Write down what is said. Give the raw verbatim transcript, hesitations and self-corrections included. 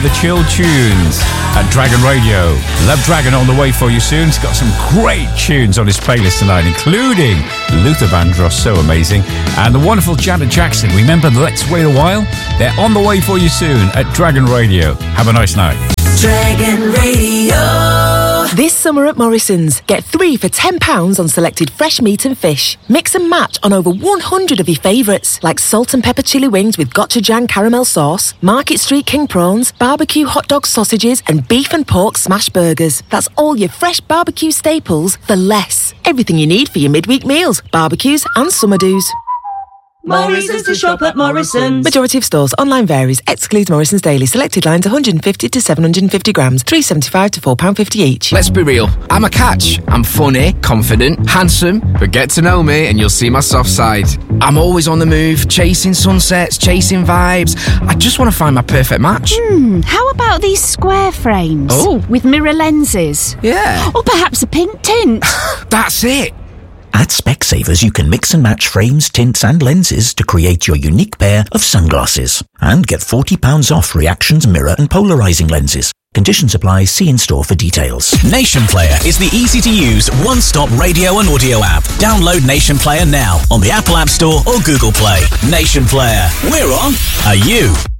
The Chill Tunes at Dragon Radio. Love Dragon on the way for you soon. He's got some great tunes on his playlist tonight, including Luther Vandross, so amazing, and the wonderful Janet Jackson. Remember Let's Wait a While? They're on the way for you soon at Dragon Radio. Have a nice night. Dragon Radio. This summer at Morrison's, get three for ten pounds on selected fresh meat and fish. Mix and match on over one hundred of your favourites, like salt and pepper chili wings with gochujang caramel sauce, Market Street king prawns, barbecue hot dog sausages, and beef and pork smash burgers. That's all your fresh barbecue staples for less. Everything you need for your midweek meals, barbecues and summer do's. Morrison's to shop at Morrison's. Majority of stores. Online varies. Excludes Morrison's Daily. Selected lines one hundred fifty to seven hundred fifty grams. three pounds seventy-five to four pounds fifty each. Let's be real. I'm a catch. I'm funny, confident, handsome, but get to know me and you'll see my soft side. I'm always on the move, chasing sunsets, chasing vibes. I just want to find my perfect match. Hmm, how about these square frames? Oh. With mirror lenses? Yeah. Or perhaps a pink tint? That's it. At Specsavers, you can mix and match frames, tints and lenses to create your unique pair of sunglasses. And get forty pounds off Reactions mirror and polarising lenses. Conditions apply. See in-store for details. Nation Player is the easy-to-use, one-stop radio and audio app. Download Nation Player now on the Apple App Store or Google Play. Nation Player. We're on. Are you?